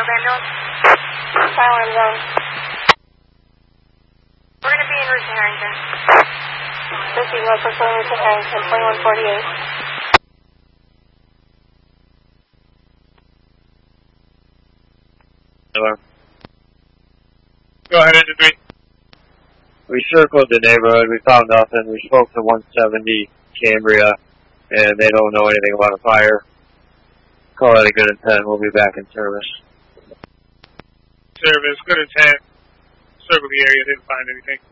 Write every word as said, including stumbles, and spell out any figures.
Springfield ambulance. Silent zone. We're going to be en route to Harrington. fifty low pursuing route to Harrington, twenty-one forty-eight. Hello. Go ahead, engine three. We circled the neighborhood, we found nothing, we spoke to one seventy Cambria, and they don't know anything about a fire. Call it a good intent, we'll be back in service. Service, good intent. Circle the area, didn't find anything.